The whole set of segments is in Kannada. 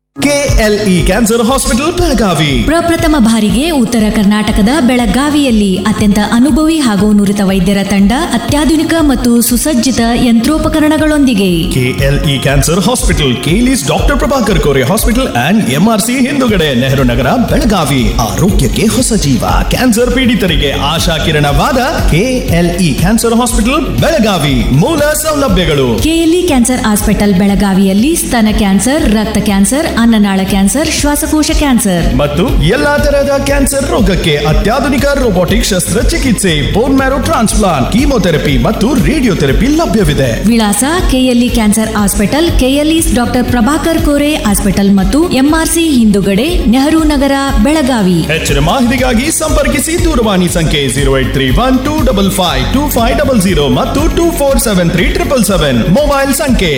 ಕೆಎಲ್ಇ ಕ್ಯಾನ್ಸರ್ ಹಾಸ್ಪಿಟಲ್ ಬೆಳಗಾವಿ ಪ್ರಪ್ರಥಮ ಬಾರಿಗೆ ಉತ್ತರ ಕರ್ನಾಟಕದ ಬೆಳಗಾವಿಯಲ್ಲಿ ಅತ್ಯಂತ ಅನುಭವಿ ಹಾಗೂ ನುರಿತ ವೈದ್ಯರ ತಂಡ ಅತ್ಯಾಧುನಿಕ ಮತ್ತು ಸುಸಜ್ಜಿತ ಯಂತ್ರೋಪಕರಣಗಳೊಂದಿಗೆ KLE cancer hospital ಕೇಲಿಸ್ doctor Prabhakar Kore hospital and MRC ಹಿಂದುಗಡೆ ನೆಹರು ನಗರ ಬೆಳಗಾವಿ. ಆರೋಗ್ಯಕ್ಕೆ ಹೊಸ ಜೀವ, ಕ್ಯಾನ್ಸರ್ ಪೀಡಿತರಿಗೆ ಆಶಾ ಕಿರಣವಾದ ಕೆಎಲ್ಇ ಕ್ಯಾನ್ಸರ್ ಹಾಸ್ಪಿಟಲ್ ಬೆಳಗಾವಿ. ಮೂಲ ಸೌಲಭ್ಯಗಳು: ಕೆಎಲ್ಇ ಕ್ಯಾನ್ಸರ್ ಹಾಸ್ಪಿಟಲ್ ಬೆಳಗಾವಿಯಲ್ಲಿ ಸ್ತನ ಕ್ಯಾನ್ಸರ್, ರಕ್ತ ಕ್ಯಾನ್ಸರ್, ಅನ್ನನಾಳ ಕ್ಯಾನ್ಸರ್, ಶ್ವಾಸಕೋಶ ಕ್ಯಾನ್ಸರ್ ಮತ್ತು ಎಲ್ಲಾ ತರಹದ ಕ್ಯಾನ್ಸರ್ ರೋಗಕ್ಕೆ ಅತ್ಯಾಧುನಿಕ ರೋಬೋಟಿಕ್ ಶಸ್ತ್ರಚಿಕಿತ್ಸೆ, ಬೋನ್ ಮ್ಯಾರೋ ಟ್ರಾನ್ಸ್ಪ್ಲಾಂಟ್, ಕೀಮೋಥೆರಪಿ ಮತ್ತು ರೇಡಿಯೋಥೆರಪಿ ಲಭ್ಯವಿದೆ. ವಿಳಾಸ: KLE cancer hospital, KLE doctor Prabhakar Kore hospital ಮತ್ತು ಎಂಆರ್ಸಿ ಹಿಂದುಗಡೆ, ನೆಹರು ನಗರ, ಬೆಳಗಾವಿ. ಹೆಚ್ಚಿನ ಮಾಹಿತಿಗಾಗಿ ಸಂಪರ್ಕಿಸಿ. ದೂರವಾಣಿ ಸಂಖ್ಯೆ 0831255500 ಮತ್ತು 247377. ಮೊಬೈಲ್ ಸಂಖ್ಯೆ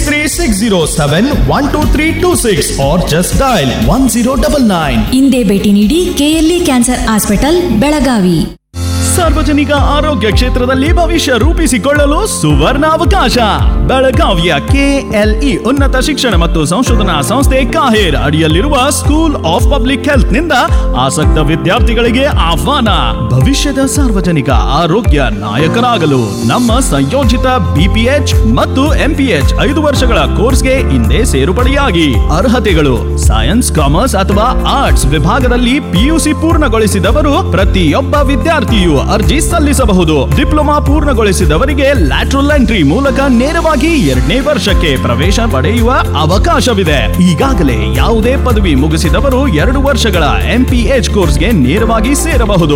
6360712326 or just dial 1099. ಇಂದೇ ಭೇಟಿ ನೀಡಿ ಕೆಎಲ್ಇ ಕ್ಯಾನ್ಸರ್ ಹಾಸ್ಪಿಟಲ್ ಬೆಳಗಾವಿ. ಸಾರ್ವಜನಿಕ ಆರೋಗ್ಯ ಕ್ಷೇತ್ರದಲ್ಲಿ ಭವಿಷ್ಯ ರೂಪಿಸಿಕೊಳ್ಳಲು ಸುವರ್ಣ ಅವಕಾಶ. ಬೆಳಗಾವಿಯ ಕೆಎಲ್ಇ ಉನ್ನತ ಶಿಕ್ಷಣ ಮತ್ತು ಸಂಶೋಧನಾ ಸಂಸ್ಥೆ ಕಾಹೇರ್ ಅಡಿಯಲ್ಲಿರುವ ಸ್ಕೂಲ್ ಆಫ್ ಪಬ್ಲಿಕ್ ಹೆಲ್ತ್ ನಿಂದ ಆಸಕ್ತ ವಿದ್ಯಾರ್ಥಿಗಳಿಗೆ ಆಹ್ವಾನ. ಭವಿಷ್ಯದ ಸಾರ್ವಜನಿಕ ಆರೋಗ್ಯ ನಾಯಕರಾಗಲು ನಮ್ಮ ಸಂಯೋಜಿತ ಬಿಪಿಎಚ್ ಮತ್ತು ಎಂಪಿಎಚ್ 5 ವರ್ಷಗಳ ಕೋರ್ಸ್ಗೆ ಹಿಂದೆ ಸೇರ್ಪಡೆಯಾಗಿ. ಅರ್ಹತೆಗಳು: ಸೈನ್ಸ್, ಕಾಮರ್ಸ್ ಅಥವಾ ಆರ್ಟ್ಸ್ ವಿಭಾಗದಲ್ಲಿ ಪಿಯುಸಿ ಪೂರ್ಣಗೊಳಿಸಿದವರು ಪ್ರತಿಯೊಬ್ಬ ವಿದ್ಯಾರ್ಥಿಯು ಅರ್ಜಿ ಸಲ್ಲಿಸಬಹುದು. ಡಿಪ್ಲೊಮಾ ಪೂರ್ಣಗೊಳಿಸಿದವರಿಗೆ ಲ್ಯಾಟ್ರಲ್ ಎಂಟ್ರಿ ಮೂಲಕ ನೇರವಾಗಿ 2ನೇ ವರ್ಷಕ್ಕೆ ಪ್ರವೇಶ ಪಡೆಯುವ ಅವಕಾಶವಿದೆ. ಈಗಾಗಲೇ ಯಾವುದೇ ಪದವಿ ಮುಗಿಸಿದವರು 2 ವರ್ಷಗಳ ಎಂಪಿಎಚ್ ಕೋರ್ಸ್ಗೆ ನೇರವಾಗಿ ಸೇರಬಹುದು.